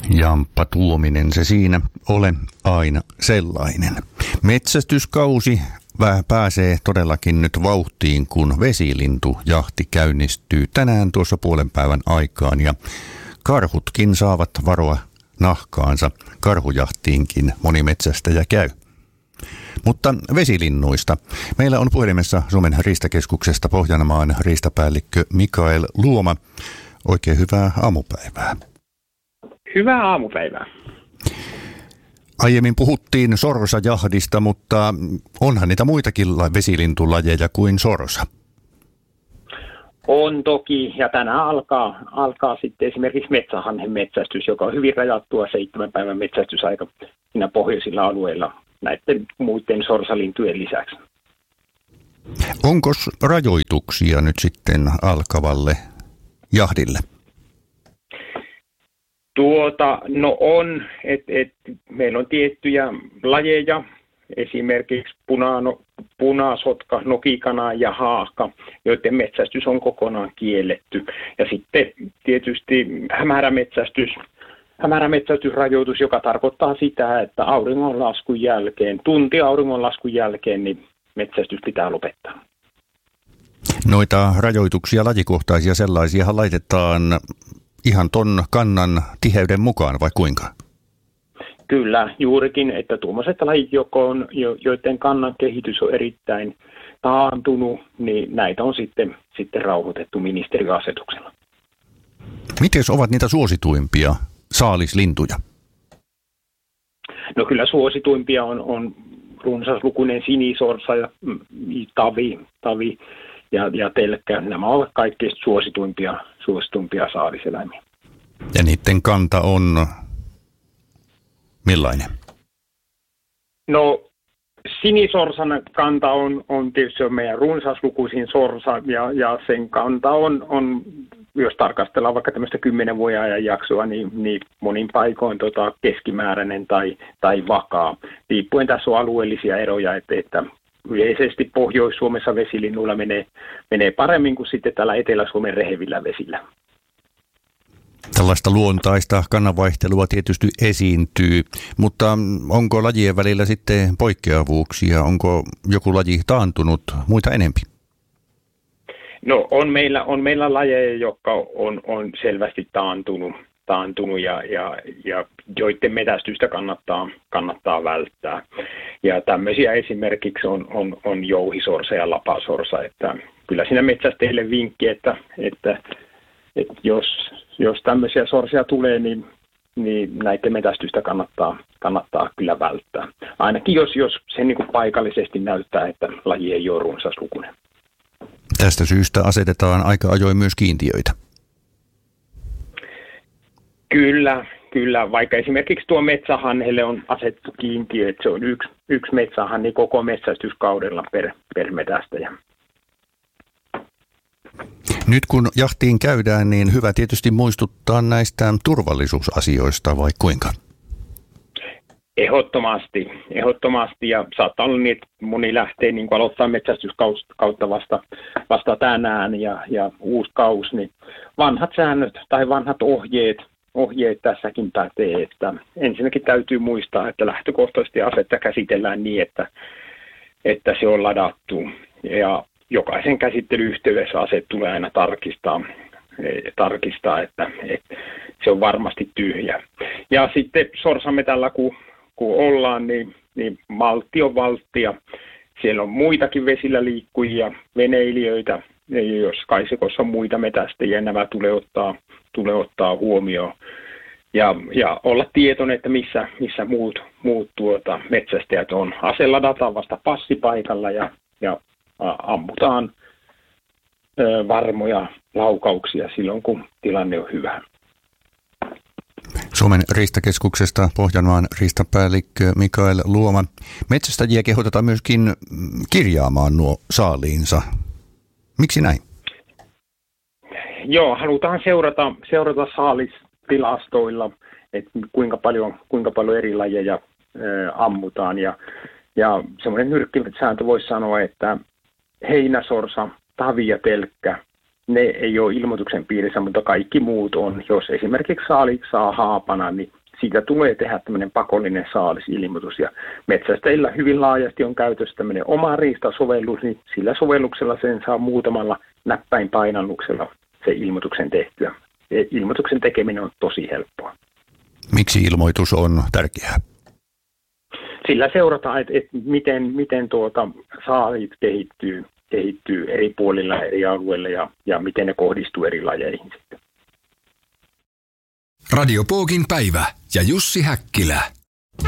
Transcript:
Jamppa Tuominen se siinä ole aina sellainen. Metsästyskausi pääsee todellakin nyt vauhtiin, kun vesilintujahti käynnistyy tänään tuossa puolen päivän aikaan ja karhutkin saavat varoa nahkaansa. Karhujahtiinkin moni metsästäjä käy. Mutta vesilinnuista. Meillä on puhelimessa Suomen riistakeskuksesta Pohjanmaan riistapäällikkö Mikael Luoma. Oikein hyvää aamupäivää. Hyvää aamupäivää. Aiemmin puhuttiin sorsajahdista, mutta onhan niitä muitakin vesilintulajeja kuin sorsa. On toki, ja tänään alkaa sitten esimerkiksi metsähanhen metsästys, joka on hyvin rajattua 7 päivän metsästysaika siinä pohjoisilla alueilla näiden muiden sorsalintujen lisäksi. Onko rajoituksia nyt sitten alkavalle jahdille? No on, että meillä on tiettyjä lajeja, esimerkiksi punasotka, nokikana ja haahka, joiden metsästys on kokonaan kielletty. Ja sitten tietysti hämärämetsästysrajoitus, joka tarkoittaa sitä, että tunti auringonlaskun jälkeen, niin metsästys pitää lopettaa. Noita rajoituksia, lajikohtaisia sellaisia laitetaan ihan ton kannan tiheyden mukaan, vai kuinka? Kyllä, juurikin, että tuommoiset lajit, joiden kannan kehitys on erittäin taantunut, niin näitä on sitten rauhoitettu ministeriöasetuksella. Miten ovat niitä suosituimpia saalislintuja? No kyllä suosituimpia on runsaslukuinen sinisorsa ja tavi ja telkkä. Nämä ovat kaikkein suosituimpia saaliseläimiä. Ja niiden kanta on millainen? No sinisorsan kanta on tietysti meidän runsaslukuisin sorsa ja sen kanta on jos tarkastellaan vaikka tämmöistä 10 vuoden ajan jaksoa, niin monin paikoin keskimääräinen tai vakaa. Riippuen tässä on alueellisia eroja, että yleisesti Pohjois-Suomessa vesilinnuilla menee paremmin kuin sitten täällä Etelä-Suomen rehevillä vesillä. Tällaista luontaista kannanvaihtelua tietysti esiintyy, mutta onko lajien välillä sitten poikkeavuuksia? Onko joku laji taantunut muita enempi? No on meillä lajeja, jotka on selvästi taantunut ja joiden metästystä kannattaa välttää. Ja tämmöisiä esimerkiksi on jouhisorsa ja lapasorsa, että kyllä siinä metsästäjille vinkki, että jos tämmöisiä sorsia tulee, niin näiden metästystä kannattaa kyllä välttää. Ainakin jos se niin kuin paikallisesti näyttää, että laji ei ole runsaslukuinen. Tästä syystä asetetaan aika ajoin myös kiintiöitä. Kyllä, vaikka esimerkiksi tuo metsähanhelle on asetettu kiintiö, että se on yksi metsähanhi koko metsästyskaudella per metästäjä. Nyt kun jahtiin käydään, niin hyvä tietysti muistuttaa näistä turvallisuusasioista, vai kuinka? Ehdottomasti ja saattaa olla niin, että moni lähtee niin kuin aloittaa metsästyskautta vasta tänään ja uusi kausi, niin vanhat säännöt tai vanhat ohjeet tässäkin pätee, että ensinnäkin täytyy muistaa, että lähtökohtaisesti asetta käsitellään niin, että se on ladattu ja jokaisen käsittelyyhteydessä ase tulee aina tarkistaa, että se on varmasti tyhjä. Ja sitten sorsametällä, kun ollaan, niin maltti on valttia. Siellä on muitakin vesillä liikkujia, veneilijöitä, jos kaisikossa on muita metästäjiä, nämä tulee ottaa huomioon. Ja olla tietoinen, että missä muut metsästäjät on. Ase ladataan vasta passipaikalla ja ammutaan varmoja laukauksia silloin, kun tilanne on hyvä. Suomen riistakeskuksesta Pohjanmaan riistapäällikkö Mikael Luoma. Metsästäjiä kehotetaan myöskin kirjaamaan nuo saaliinsa. Miksi näin? Joo, halutaan seurata saalistilastoilla, että kuinka paljon eri lajeja ammutaan. Ja semmoinen nyrkkisääntö voisi sanoa, että heinäsorsa, tavi ja telkkä ne ei ole ilmoituksen piirissä, mutta kaikki muut on. Jos esimerkiksi saali saa haapana, niin siitä tulee tehdä tämmöinen pakollinen saalisilmoitus. Ja metsästäjillä hyvin laajasti on käytössä tämmöinen oma riistasovellus, niin sillä sovelluksella sen saa muutamalla näppäinpainalluksella se ilmoituksen tehtyä. Ja ilmoituksen tekeminen on tosi helppoa. Miksi ilmoitus on tärkeää? Sillä seurataan, että miten saalit kehittyy eri puolilla eri alueilla ja miten ne kohdistuu eri lajeihin sitten. Radio Pookin päivä ja Jussi Häkkilä.